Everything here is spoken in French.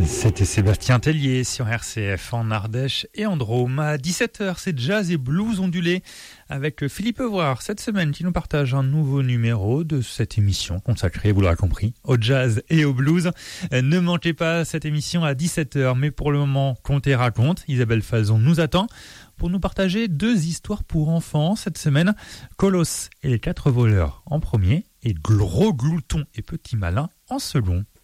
C'était Sébastien Tellier sur RCF en Ardèche et en Drôme. À 17h, c'est jazz et blues ondulé avec Philippe Voir cette semaine qui nous partage un nouveau numéro de cette émission consacrée, vous l'aurez compris, au jazz et au blues. Ne manquez pas cette émission à 17h, mais pour le moment, Conte et raconte. Isabelle Fazon nous attend pour nous partager 2 histoires pour enfants cette semaine. Colosse et les 4 voleurs en premier et Gros Glouton et Petit Malin en second.